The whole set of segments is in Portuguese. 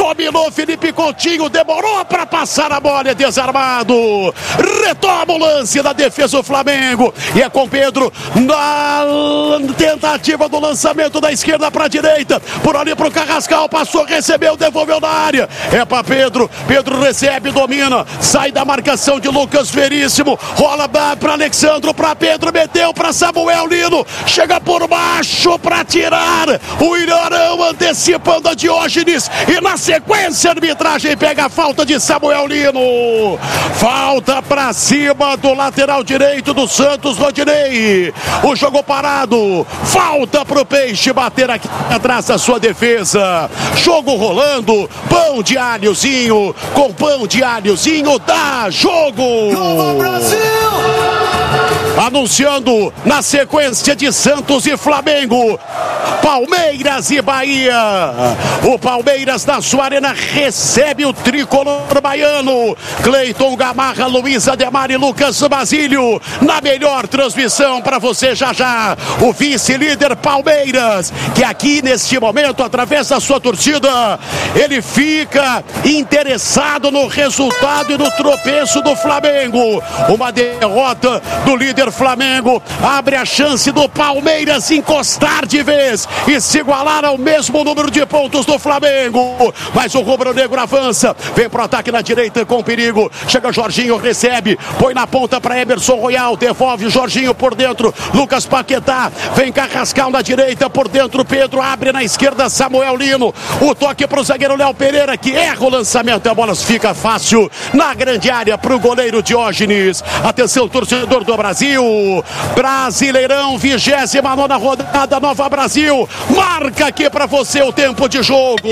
dominou Felipe Coutinho, demorou para passar a bola, é desarmado, retoma o lance da defesa do Flamengo, e é com Pedro na tentativa do lançamento da esquerda para a direita, por ali para o Carrascal, passou, recebeu, devolveu na área, é para Pedro, Pedro recebe, domina, sai da marcação de Lucas Veríssimo, rola para Alexandro, para Pedro, meteu para Samuel Lino, chega por baixo para tirar, o Ilharão antecipando a Diógenes, e na sequência a arbitragem pega a falta de Samuel Lino, falta para cima do lateral direito do Santos, Rodinei, o jogo parado, falta pro Peixe bater aqui atrás da sua defesa, jogo rolando, pão de alhozinho, com pão de alhozinho dá jogo. Gol Brasil! Anunciando na sequência de Santos e Flamengo, Palmeiras e Bahia. O Palmeiras na sua arena recebe o tricolor baiano. Cleiton Gamarra, Luiz Ademar e Lucas Basílio. Na melhor transmissão para você já já. O vice-líder Palmeiras, que aqui neste momento, através da sua torcida, ele fica interessado no resultado e no tropeço do Flamengo. Uma derrota do líder Flamengo abre a chance do Palmeiras encostar de vez e se igualar ao mesmo número de pontos do Flamengo. Mas o rubro-negro avança, vem pro ataque na direita com perigo, chega Jorginho, recebe, põe na ponta para Emerson Royal, devolve Jorginho por dentro, Lucas Paquetá, vem Carrascal na direita, por dentro Pedro, abre na esquerda Samuel Lino, o toque pro zagueiro Léo Pereira, que erra o lançamento e a bola fica fácil na grande área pro goleiro Diógenes. Atenção, torcedor do Brasil, Brasileirão, 29ª rodada, Nova Brasil, marca aqui pra você o tempo de jogo.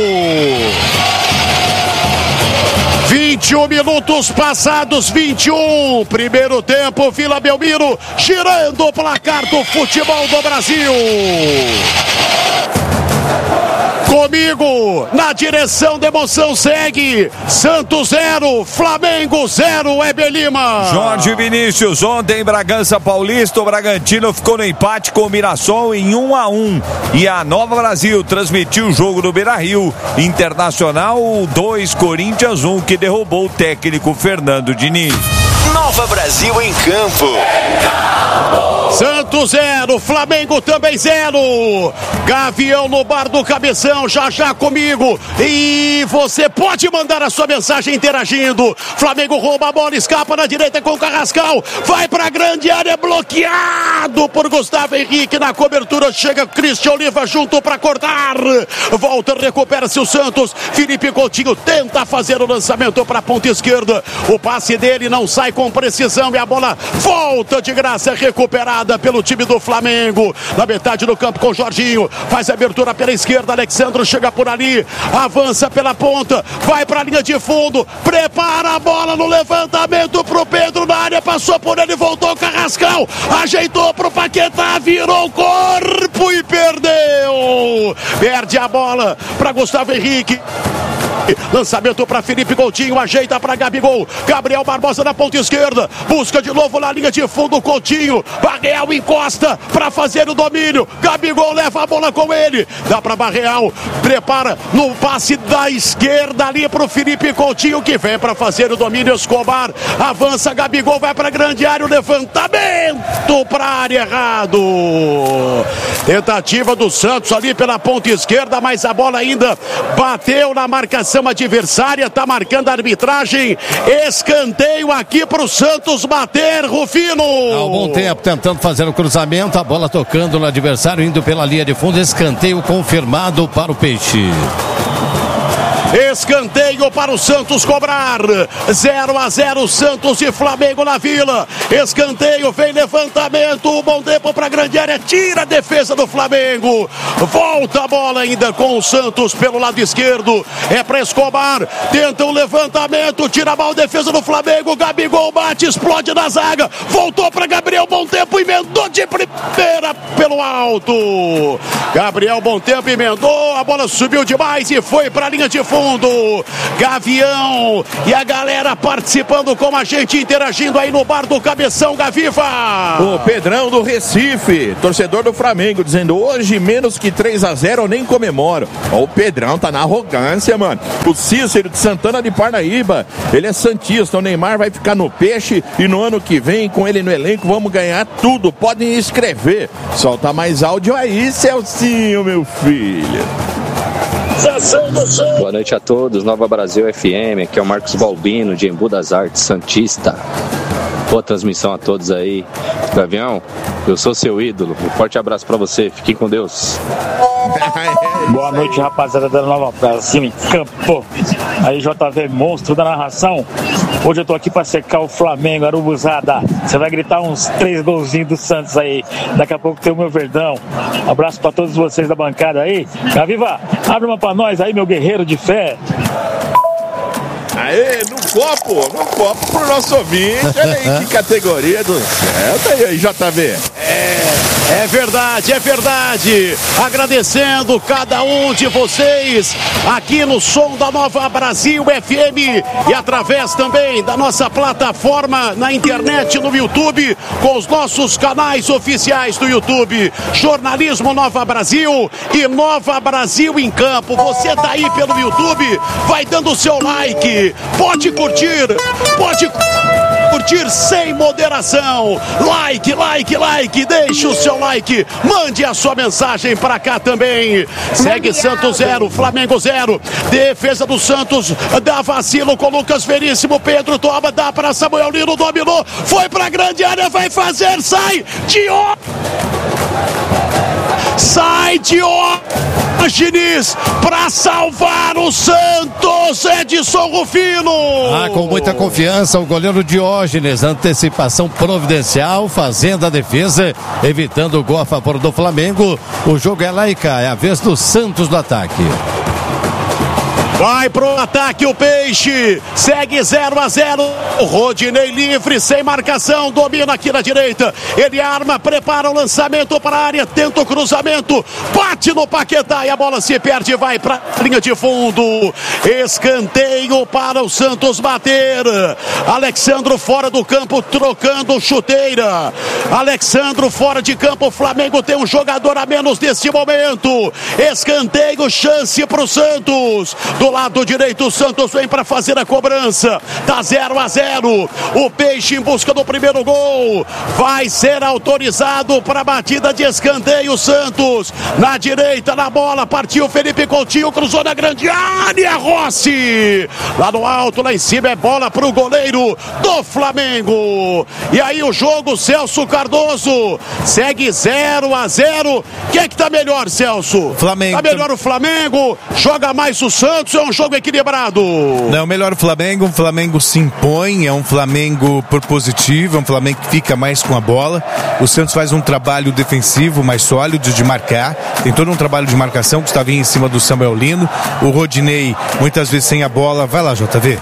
21 minutos passados, 21. Primeiro tempo, Vila Belmiro girando o placar do futebol do Brasil. Comigo, na direção da emoção, segue Santos 0, Flamengo 0, Heber Lima. Jorge Vinícius, ontem Bragança Paulista, o Bragantino ficou no empate com o Mirassol em 1-1. E a Nova Brasil transmitiu o jogo do Beira-Rio. Internacional 2, Corinthians 1, que derrubou o técnico Fernando Diniz. Nova Brasil em campo. Santos 0, Flamengo também 0. Gavião no bar do Cabeção, já já comigo. E você pode mandar a sua mensagem interagindo. Flamengo rouba a bola, escapa na direita com o Carrascal. Vai pra grande área, bloqueado por Gustavo Henrique. Na cobertura chega Cristian Oliva junto pra cortar. Volta, recupera-se o Santos. Felipe Coutinho tenta fazer o lançamento pra ponta esquerda. O passe dele não sai com precisão e a bola volta de graça, recuperada pelo time do Flamengo. Na metade do campo com Jorginho, faz a abertura pela esquerda, Alexandro chega por ali, avança pela ponta, vai para a linha de fundo, prepara a bola no levantamento pro Pedro na área, passou por ele, voltou Carrascal, ajeitou pro Paquetá, virou o corpo e perdeu. Perde a bola para Gustavo Henrique. Lançamento para Felipe Coutinho, ajeita para Gabigol. Gabriel Barbosa na ponta esquerda, busca de novo na linha de fundo Coutinho. Barreal encosta para fazer o domínio. Gabigol leva a bola com ele. Dá para Barreal, prepara no passe da esquerda ali para o Felipe Coutinho, que vem para fazer o domínio. Escobar avança, Gabigol vai para a grande área. O levantamento para a área, errado. Tentativa do Santos ali pela ponta esquerda, mas a bola ainda bateu na marcação adversária, tá marcando a arbitragem. Escanteio aqui pro Santos bater, Rufino. Há um bom tempo tentando fazer o cruzamento, a bola tocando no adversário, indo pela linha de fundo, escanteio confirmado para o Peixe. Escanteio para o Santos cobrar. 0-0 Santos e Flamengo na Vila. Escanteio, vem levantamento, bom tempo para a grande área, tira a defesa do Flamengo. Volta a bola ainda com o Santos pelo lado esquerdo. É para Escobar, tenta o levantamento, tira a bola, defesa do Flamengo. Gabigol bate, explode na zaga. Voltou para Gabriel, bom tempo, emendou de primeira pelo alto. Gabriel, bom tempo, emendou, a bola subiu demais e foi para a linha de fundo. fundo. Gavião e a galera participando com a gente, interagindo aí no bar do Cabeção, Gaviva. O Pedrão do Recife, torcedor do Flamengo, dizendo: hoje menos que 3-0 eu nem comemoro. Ó, o Pedrão tá na arrogância, mano. O Cícero de Santana de Parnaíba, ele é santista. O Neymar vai ficar no Peixe e no ano que vem, com ele no elenco, vamos ganhar tudo. Podem escrever. Solta mais áudio aí, Celcinho, meu filho. Boa noite a todos, Nova Brasil FM, aqui é o Marcos Balbino, de Embu das Artes, Santista. Boa transmissão a todos aí. Gavião, eu sou seu ídolo, um forte abraço pra você, fiquem com Deus. Boa noite, rapaziada da Nova Brasil em campo. Aí, JV, monstro da narração. Hoje eu tô aqui pra secar o Flamengo, Arubuzada. Você vai gritar uns 3 golzinhos do Santos aí. Daqui a pouco tem o meu Verdão. Um abraço pra todos vocês da bancada aí. Gaviva, abre uma pra nós aí, meu guerreiro de fé. Aê, no copo pro nosso ouvinte. Olha aí que categoria do céu. Tá aí, JV. É verdade. Agradecendo cada um de vocês aqui no som da Nova Brasil FM e através também da nossa plataforma na internet, no YouTube, com os nossos canais oficiais do YouTube, Jornalismo Nova Brasil e Nova Brasil em Campo. Você tá aí pelo YouTube, vai dando o seu like, pode curtir sem moderação. Like, deixa o seu like, mande a sua mensagem pra cá também. Segue Santos 0, Flamengo 0. Defesa do Santos, dá vacilo com Lucas Veríssimo. Pedro toma, dá pra Samuel Lino, dominou, foi pra grande área, vai fazer, sai Diógenes pra salvar o Santos. Edson Rufino. Com muita confiança o goleiro Diógenes, antecipação providencial, fazendo a defesa, evitando o gol a favor do Flamengo. O jogo é lá e cá, é a vez do Santos no ataque. Vai pro ataque o Peixe, segue 0-0, Rodinei livre, sem marcação, domina aqui na direita, ele arma, prepara o lançamento para a área, tenta o cruzamento, bate no Paquetá e a bola se perde, vai pra linha de fundo, escanteio para o Santos bater. Alexandro fora do campo, trocando chuteira. Alexandro fora de campo, o Flamengo tem um jogador a menos nesse momento, escanteio, chance pro Santos. Do lado direito, o Santos vem para fazer a cobrança. Tá 0-0. O Peixe em busca do primeiro gol. Vai ser autorizado para a batida de escanteio. Santos na direita, na bola. Partiu Felipe Coutinho, cruzou na grande área. Rossi lá no alto, lá em cima é bola para o goleiro do Flamengo. E aí o jogo, Celso Cardoso, segue 0-0. Quem é que tá melhor, Celso? Flamengo. Tá melhor o Flamengo, joga mais o Santos. É um jogo equilibrado. Não, melhor o Flamengo se impõe, é um Flamengo propositivo, é um Flamengo que fica mais com a bola. O Santos faz um trabalho defensivo mais sólido de marcar, tem todo um trabalho de marcação, Gustavinho em cima do Samuel Lino, o Rodinei muitas vezes sem a bola. Vai lá, JV.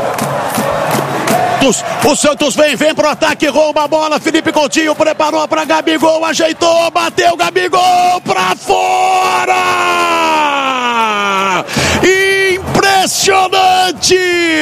O Santos vem pro ataque, rouba a bola, Felipe Coutinho preparou pra Gabigol, ajeitou, bateu, Gabigol pra fora! Impressionante!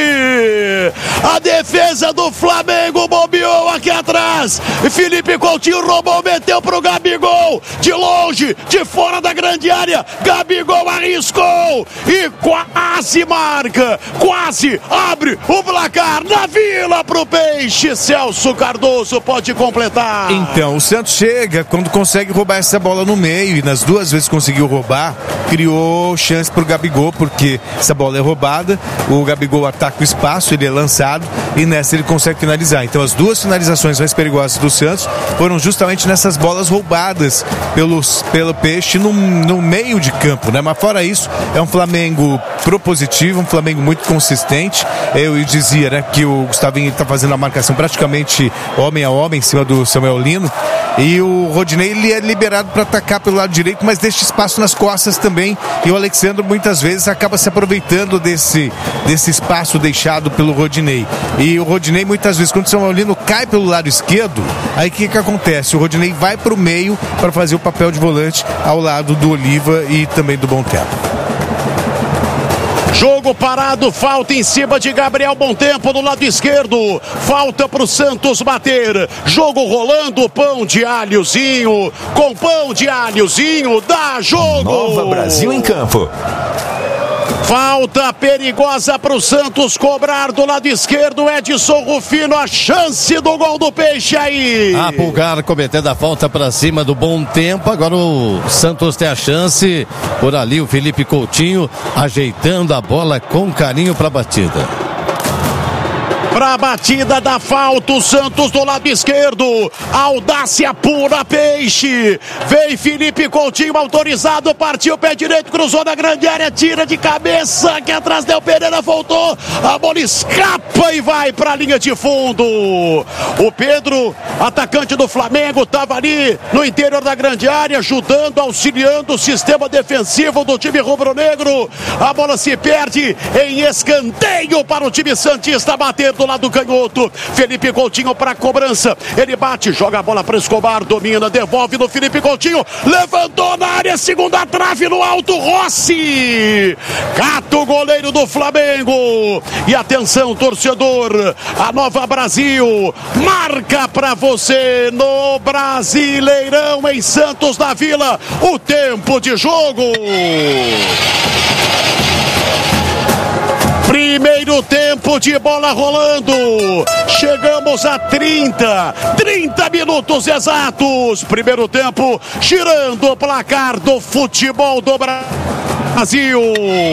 A defesa do Flamengo bobeou aqui atrás, Felipe Coutinho roubou, meteu pro Gabigol, de longe, de fora da grande área, Gabigol arriscou e quase marca, quase abre o placar na Vila pro Peixe. Celso Cardoso pode completar. Então, o Santos chega quando consegue roubar essa bola no meio, e nas duas vezes conseguiu roubar, criou chance pro Gabigol, porque essa bola é roubada, o Gabigol ataca o espaço, ele é lançado e nessa ele consegue finalizar. Então as duas finalizações mais perigosas do Santos foram justamente nessas bolas roubadas pelo Peixe no meio de campo, né? Mas fora isso, é um Flamengo propositivo, um Flamengo muito consistente. Eu dizia, né, que o Gustavinho está fazendo a marcação praticamente homem a homem em cima do Samuel Lino, e o Rodinei ele é liberado para atacar pelo lado direito, mas deixa espaço nas costas também, e o Alexandre muitas vezes acaba se aproveitando desse espaço deixado pelo Rodinei. E o Rodinei muitas vezes, quando o Samuel Lino cai pelo lado esquerdo, aí o que acontece? O Rodinei vai para o meio para fazer o papel de volante ao lado do Oliva e também do Bom Tempo. Jogo parado, falta em cima de Gabriel Montempo do lado esquerdo. Falta pro Santos bater. Jogo rolando, pão de alhozinho. Com pão de alhozinho, dá jogo. Nova Brasil em campo. Falta perigosa para o Santos cobrar do lado esquerdo. Edson Rufino, a chance do gol do Peixe aí. A Pulgar cometendo a falta para cima do Bom Tempo. Agora o Santos tem a chance. Por ali o Felipe Coutinho ajeitando a bola com carinho para a batida. Para a batida da falta, o Santos do lado esquerdo. Audácia pura, Peixe. Vem Felipe Coutinho autorizado, partiu pé direito, cruzou na grande área, tira de cabeça, aqui atrás Del Pereira voltou, a bola escapa e vai para a linha de fundo. O Pedro, atacante do Flamengo, estava ali no interior da grande área, ajudando, auxiliando o sistema defensivo do time rubro-negro. A bola se perde em escanteio para o time santista bater do lado canhoto. Felipe Coutinho para cobrança. Ele bate, joga a bola para Escobar, domina, devolve no Felipe Coutinho. Levantou na área, segunda trave no alto, Rossi. Cata o goleiro do Flamengo. E atenção, torcedor. A Nova Brasil marca para você no Brasileirão em Santos da Vila. O tempo de jogo. Primeiro tempo de bola rolando. Chegamos a 30 minutos exatos. Primeiro tempo, girando o placar do futebol do Brasil.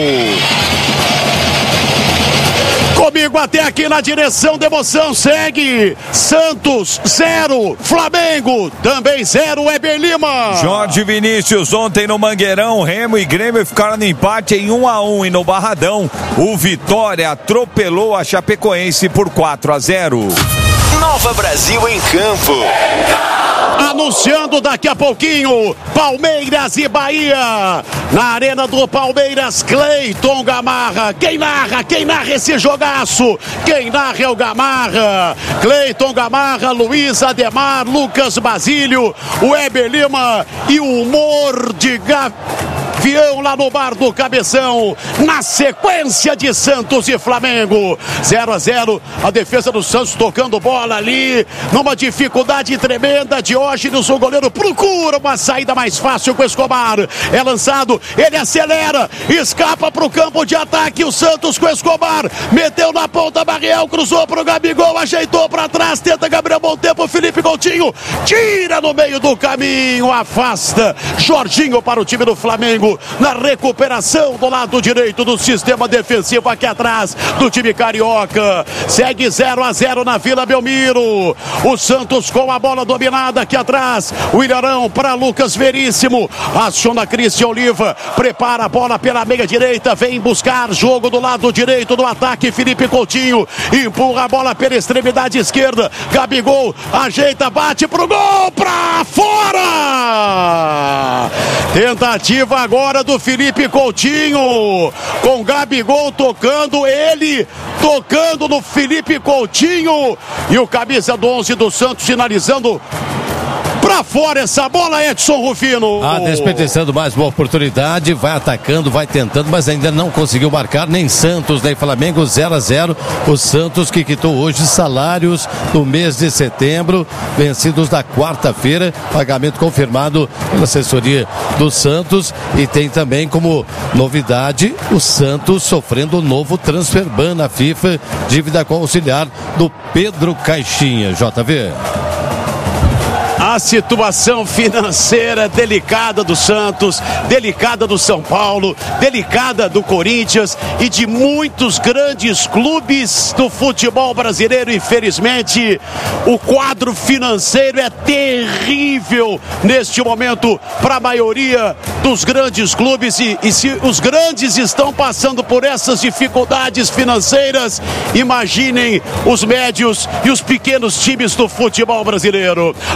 Comigo até aqui na direção de emoção, segue Santos 0, Flamengo também 0, Weber Lima. Jorge Vinícius, ontem no Mangueirão, Remo e Grêmio ficaram no empate em 1-1 e no Barradão, o Vitória atropelou a Chapecoense por 4-0. Nova Brasil em campo. Anunciando daqui a pouquinho, Palmeiras e Bahia. Na arena do Palmeiras, Cleiton Gamarra. Quem narra esse jogaço? Quem narra é o Gamarra. Cleiton Gamarra, Luiz Ademar, Lucas Basílio, Weber Lima e o humor de Gavião lá no bar do Cabeção. Na sequência de Santos e Flamengo. 0-0, a defesa do Santos tocando bola ali, numa dificuldade tremenda. Diógenes, o goleiro, procura uma saída mais fácil com o Escobar. É lançado, ele acelera, escapa para o campo de ataque. O Santos com o Escobar, meteu na ponta, Barriel, cruzou para o Gabigol, ajeitou para trás, tenta Gabriel Montempo, Felipe Coutinho, tira no meio do caminho, afasta. Jorginho para o time do Flamengo, na recuperação do lado direito do sistema defensivo aqui atrás do time carioca. Segue 0-0 na Vila Belmiro. O Santos com a bola dominada aqui atrás. O Ilharão para Lucas Veríssimo. Aciona Cristian Oliva. Prepara a bola pela meia direita. Vem buscar jogo do lado direito do ataque. Felipe Coutinho empurra a bola pela extremidade esquerda. Gabigol ajeita, bate pro gol, pra fora! Tentativa agora do Felipe Coutinho. Com Gabigol tocando, ele tocando no Felipe Coutinho. E o camisa do 11 do Santos finalizando pra fora essa bola, Edson Rufino. Desperdiçando mais uma oportunidade, vai atacando, vai tentando, mas ainda não conseguiu marcar, nem Santos, nem Flamengo. 0-0, o Santos que quitou hoje salários do mês de setembro, vencidos na quarta-feira, pagamento confirmado pela assessoria do Santos. E tem também como novidade o Santos sofrendo um novo transfer ban na FIFA, dívida com auxiliar do Pedro Caixinha. JV. A situação financeira delicada do Santos, delicada do São Paulo, delicada do Corinthians e de muitos grandes clubes do futebol brasileiro. Infelizmente, o quadro financeiro é terrível neste momento para a maioria dos grandes clubes. E se os grandes estão passando por essas dificuldades financeiras, imaginem os médios e os pequenos times do futebol brasileiro. Aqui vem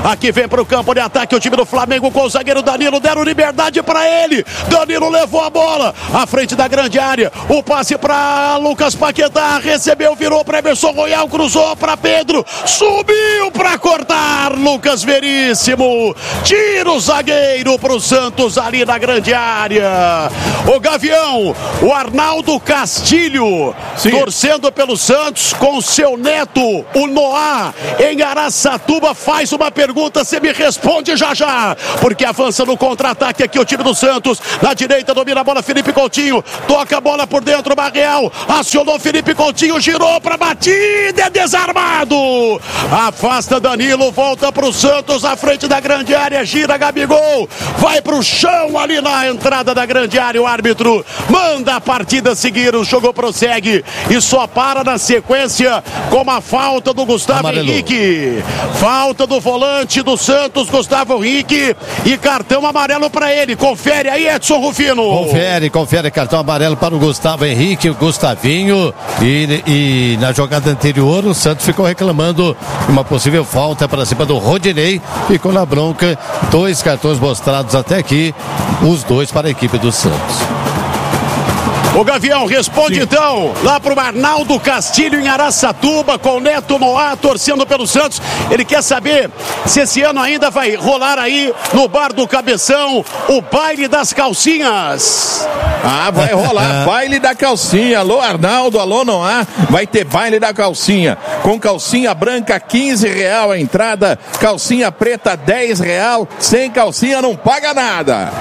para o campo de ataque o time do Flamengo com o zagueiro Danilo, deram liberdade para ele, Danilo levou a bola à frente da grande área, o passe para Lucas Paquetá, recebeu, virou para Emerson Royal, cruzou para Pedro, subiu para cortar, Lucas Veríssimo, tira o zagueiro para o Santos ali na grande área. O Gavião, o Arnaldo Castilho, torcendo pelo Santos com seu neto, o Noah, em Araçatuba, faz uma pergunta, você me responde já, porque avança no contra-ataque aqui o time do Santos, na direita domina a bola Felipe Coutinho, toca a bola por dentro, Barreal, acionou Felipe Coutinho, girou para batida, é desarmado, afasta Danilo, volta para o Santos, à frente da grande área, gira Gabigol, vai para o chão ali na entrada da grande área, o árbitro manda a partida seguir, o jogo prossegue e só para na sequência com uma falta do Gustavo Henrique, falta do volante do Santos, Gustavo Henrique, e cartão amarelo para ele. Confere aí, Edson Rufino. Confere cartão amarelo para o Gustavo Henrique, o Gustavinho, e na jogada anterior o Santos ficou reclamando uma possível falta para cima do Rodinei, ficou na bronca, 2 cartões mostrados até aqui, os 2 para a equipe do Santos. O Gavião responde então lá pro Arnaldo Castilho em Araçatuba com o Neto Noah torcendo pelo Santos. Ele quer saber se esse ano ainda vai rolar aí no Bar do Cabeção o baile das calcinhas. Vai rolar baile da calcinha. Alô Arnaldo, alô Noah, vai ter baile da calcinha. Com calcinha branca R$15 a entrada, calcinha preta R$10, sem calcinha não paga nada.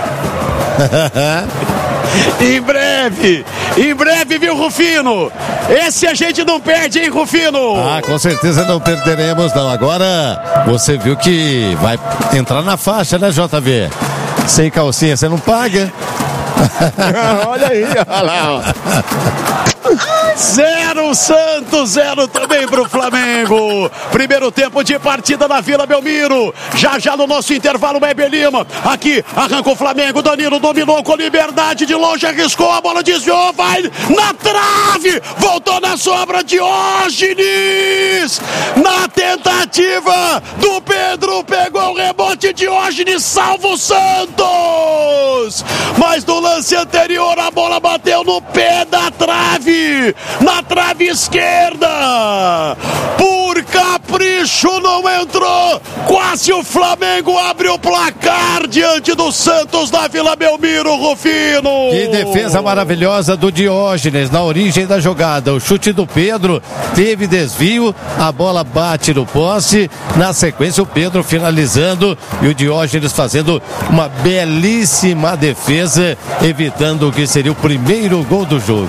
Em breve, viu, Rufino? Esse a gente não perde, hein, Rufino? Com certeza não perderemos, não. Agora, você viu que vai entrar na faixa, né, JV? Sem calcinha, você não paga. Olha aí, olha lá, ó. 0 Santos, 0 também pro Flamengo. Primeiro tempo de partida na Vila Belmiro. Já no nosso intervalo, o Weber Lima. Aqui, arrancou o Flamengo. Danilo dominou com liberdade de longe, arriscou, a bola desviou, vai na trave. Voltou na sobra, Diógenes. Na tentativa do Pedro, pegou o rebote, Diógenes salva o Santos. Mas no lance anterior, a bola bateu no pé da trave. Na trave esquerda, por capricho não entrou, quase o Flamengo abre o placar diante do Santos na Vila Belmiro, Rufino. Que defesa maravilhosa do Diógenes na origem da jogada, o chute do Pedro teve desvio, a bola bate no poste, na sequência o Pedro finalizando e o Diógenes fazendo uma belíssima defesa, evitando o que seria o primeiro gol do jogo.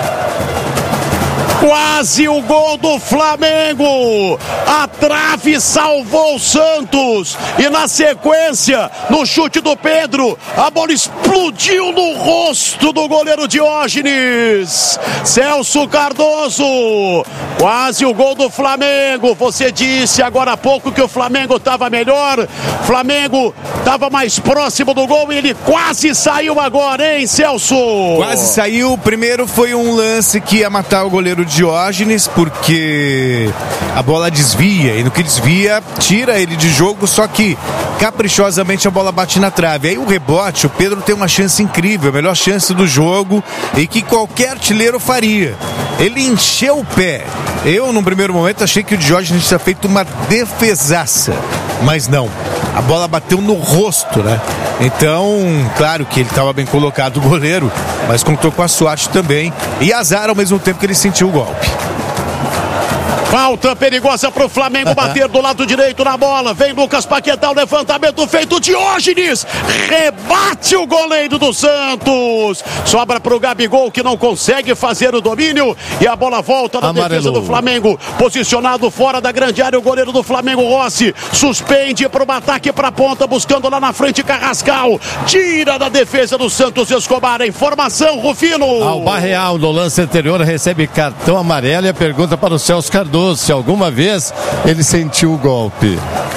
Quase o gol do Flamengo, a trave salvou o Santos e na sequência, no chute do Pedro, a bola explodiu no rosto do goleiro Diógenes. Celso Cardoso, quase o gol do Flamengo. Você disse agora há pouco que o Flamengo estava melhor, Flamengo estava mais próximo do gol e ele quase saiu agora, hein, Celso? Quase saiu. Primeiro foi um lance que ia matar o goleiro Diógenes, porque a bola desvia e no que desvia tira ele de jogo, só que caprichosamente a bola bate na trave. Aí o rebote, o Pedro tem uma chance incrível, a melhor chance do jogo e que qualquer artilheiro faria. Ele encheu o pé. Eu, num primeiro momento, achei que o Diógenes tinha feito uma defesaça, mas não. A bola bateu no rosto, né? Então, claro que ele estava bem colocado, o goleiro, mas contou com a sorte também e azar ao mesmo tempo que ele sentiu o golpe. Falta perigosa pro Flamengo bater do lado direito na bola. Vem Lucas Paquetá, o levantamento feito, Diógenes rebate o goleiro do Santos. Sobra pro Gabigol, que não consegue fazer o domínio e a bola volta na defesa do Flamengo. Posicionado fora da grande área, o goleiro do Flamengo, Rossi, suspende para um ataque para a ponta, buscando lá na frente Carrascal. Tira da defesa do Santos, Escobar. Informação, Rufino. O Barreal, no lance anterior, recebe cartão amarelo e a pergunta para o Celso Cardoso se alguma vez ele sentiu o golpe.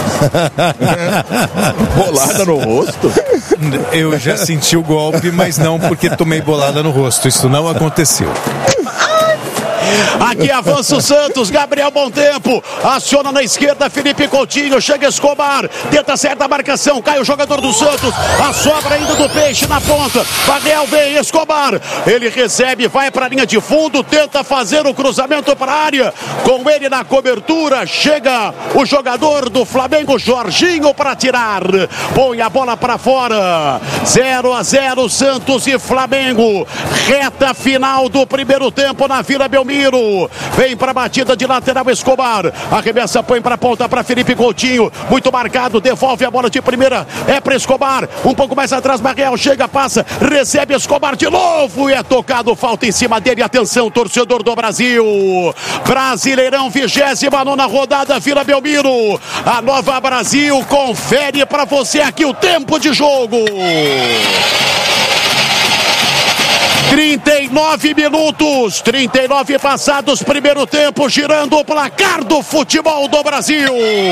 Bolada no rosto? Eu já senti o golpe, mas não porque tomei bolada no rosto. Isso não aconteceu. Aqui avança o Santos, Gabriel Bom Tempo, aciona na esquerda, Felipe Coutinho, chega Escobar, tenta certa marcação, cai o jogador do Santos, a sobra ainda do Peixe na ponta, Gabriel vem, Escobar, ele recebe, vai para a linha de fundo, tenta fazer o cruzamento para a área, com ele na cobertura, chega o jogador do Flamengo, Jorginho, para tirar, põe a bola para fora, 0-0 Santos e Flamengo, reta final do primeiro tempo na Vila Belmiro, vem para a batida de lateral Escobar, arremessa, põe para a ponta para Felipe Coutinho, muito marcado, devolve a bola de primeira, é para Escobar, um pouco mais atrás, Barreal chega, passa, recebe Escobar de novo e é tocado, falta em cima dele, atenção torcedor do Brasil, Brasileirão 29ª rodada, Vila Belmiro, a Nova Brasil confere para você aqui o tempo de jogo. 39 minutos, 39 passados, primeiro tempo, girando o placar do futebol do Brasil.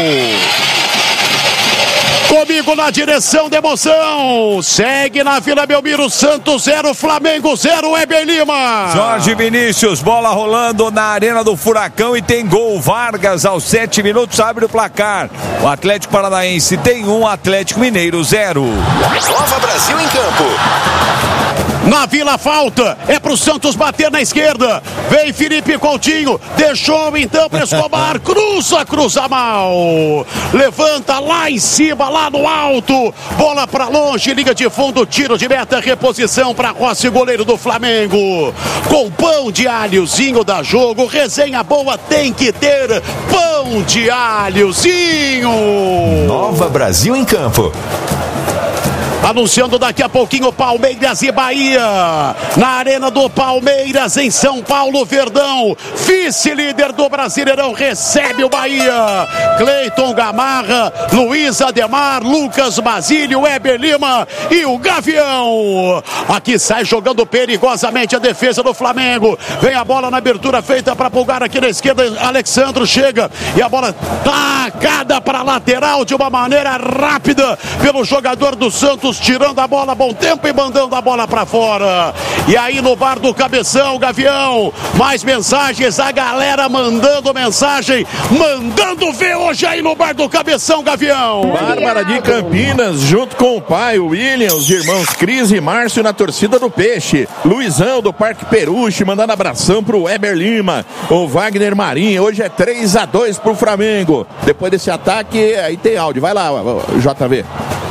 Comigo na direção da emoção, segue na Vila Belmiro, Santos 0, Flamengo 0, Weber Lima. Jorge Vinícius, bola rolando na Arena do Furacão e tem gol. Vargas aos 7 minutos abre o placar. O Atlético Paranaense tem 1, Atlético Mineiro 0. Nova Brasil em campo. Na Vila falta, é pro Santos bater na esquerda, vem Felipe Coutinho, deixou então para Escobar, cruza mal, levanta lá em cima, lá no alto, bola para longe, liga de fundo, tiro de meta, reposição para Rossi, goleiro do Flamengo, com pão de alhozinho da jogo, resenha boa tem que ter pão de alhozinho. Nova Brasil em campo. Anunciando daqui a pouquinho Palmeiras e Bahia, na Arena do Palmeiras em São Paulo, Verdão, vice-líder do Brasileirão, recebe o Bahia, Cleiton Gamarra, Luiz Ademar, Lucas Basílio, Weber Lima e o Gavião. Aqui sai jogando perigosamente a defesa do Flamengo, vem a bola na abertura feita para Pulgar aqui na esquerda, Alexandro chega e a bola tacada para a lateral de uma maneira rápida pelo jogador do Santos, tirando a bola, Bom Tempo e mandando a bola para fora. E aí no bar do Cabeção, Gavião, mais mensagens, a galera mandando mensagem, mandando ver hoje aí no bar do Cabeção, Gavião. Bárbara de Campinas, junto com o pai, o William, os irmãos Cris e Márcio na torcida do Peixe. Luizão do Parque Peruche, mandando abração pro Weber Lima. O Wagner Marinho, hoje é 3-2 pro Flamengo. Depois desse ataque, aí tem áudio. Vai lá, JV.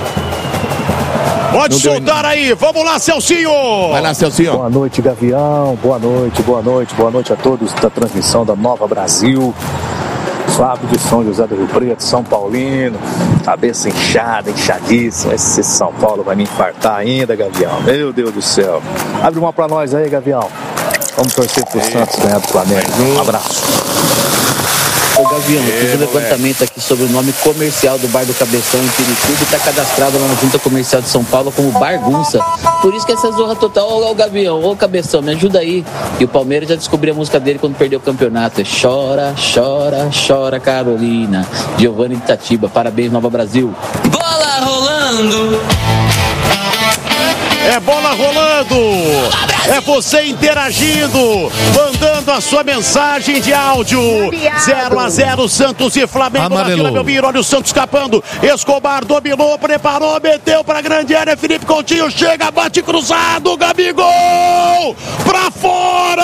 Pode soltar aí, vamos lá, Celcinho! Vai lá, Celcinho. Boa noite, Gavião, boa noite a todos da transmissão da Nova Brasil. Fábio de São José do Rio Preto, São Paulino, cabeça inchada, inchadíssima. Esse São Paulo vai me infartar ainda, Gavião, meu Deus do céu. Abre uma pra nós aí, Gavião. Vamos torcer pro Santos ganhar do Flamengo. Um abraço. Ô Gavião, eu fiz um levantamento aqui sobre o nome comercial do Bar do Cabeção em Pirituba e está cadastrado lá na Junta Comercial de São Paulo como Bargunça. Por isso que essa zorra total. Ô Gavião, ô Cabeção, me ajuda aí. E o Palmeiras já descobriu a música dele quando perdeu o campeonato. É Chora, Chora, Chora Carolina. Giovanni de Itatiba. Parabéns, Nova Brasil. Bola rolando. É bola rolando, é você interagindo, mandando a sua mensagem de áudio. 0-0 Santos e Flamengo na Vila Belmiro. Olha o Santos escapando, Escobar dominou, preparou, meteu pra grande área, Felipe Coutinho chega, bate cruzado, Gabigol pra fora,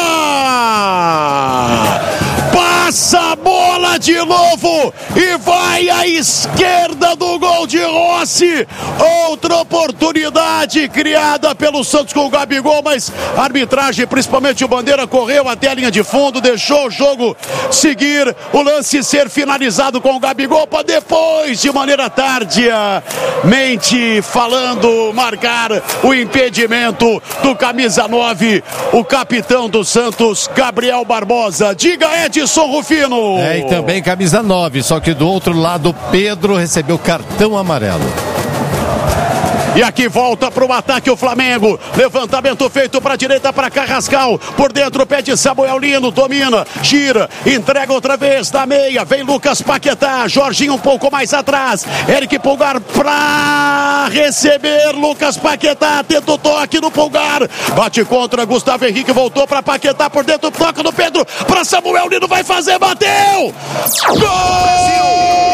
passa a bola de novo e vai à esquerda do gol de Rossi. Outra oportunidade criada pelo Santos com o Gabigol, mas a arbitragem, principalmente o Bandeira, correu até a linha de fundo, deixou o jogo seguir, o lance ser finalizado com o Gabigol para depois, de maneira tardiamente falando, marcar o impedimento do camisa 9, o capitão do Santos, Gabriel Barbosa. Diga, Edson Rufino. E também camisa 9, só que do outro lado Pedro recebeu cartão amarelo. E aqui volta para o ataque o Flamengo. Levantamento feito para a direita para Carrascal. Por dentro pede Samuel Lino. Domina, gira, entrega outra vez na meia. Vem Lucas Paquetá. Jorginho um pouco mais atrás. Eric Pulgar para receber. Lucas Paquetá tenta o toque no Pulgar. Bate contra Gustavo Henrique. Voltou para Paquetá por dentro. Toca no Pedro para Samuel Lino. Vai fazer, bateu! Gol!